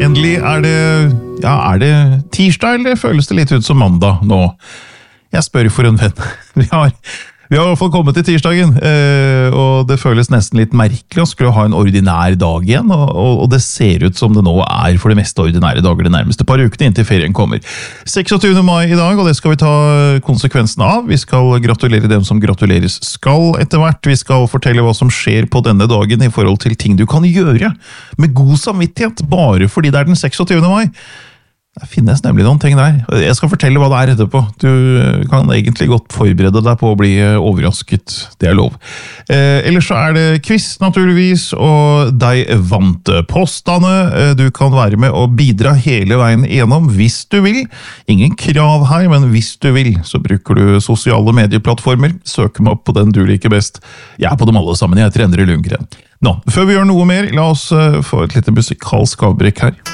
Endelig er det tirsdag, eller føles det litt ut som mandag nå? Jeg spør for en venn. Vi har i hvert fall kommet til tirsdagen, og det føles nesten litt merkelig å skulle ha en ordinær dag igjen, og det ser ut som det nå er for det meste ordinære dager de nærmeste par ukene inntil ferien kommer. 26. mai i dag, og det skal vi ta konsekvensen av. Vi skal gratulere dem som gratuleres skal etter hvert. Vi skal fortelle hva som skjer på denne dagen i forhold til ting du kan gjøre med god samvittighet, bare fordi det er den 26. mai. Det finnes nemlig noen ting der. Jeg skal fortelle hva det er etterpå. Du kan egentlig godt forberede deg på å bli overrasket. Det er lov. Ellers så er det quiz, naturligvis, og deg vant påstande. Du kan være med og bidra hele veien igjennom hvis du vil. Ingen krav her, men hvis du vil, så bruker du sosiale medieplattformer. Søk meg opp på den du liker best. Jeg er på dem alle sammen. Jeg heter Endre Lundgren. Nå, før vi gjør noe mer, la oss få et lite musikalsk avbrekk her.